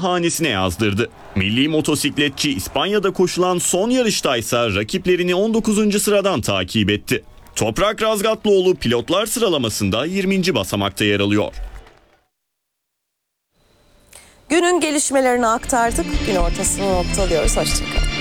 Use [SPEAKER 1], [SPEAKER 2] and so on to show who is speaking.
[SPEAKER 1] hanesine yazdırdı. Milli motosikletçi İspanya'da koşulan son yarışta ise rakiplerini 19. sıradan takip etti. Toprak Razgatlıoğlu pilotlar sıralamasında 20. basamakta yer alıyor.
[SPEAKER 2] Günün gelişmelerini aktardık. Gün ortasını noktalıyoruz. Hoşçakalın.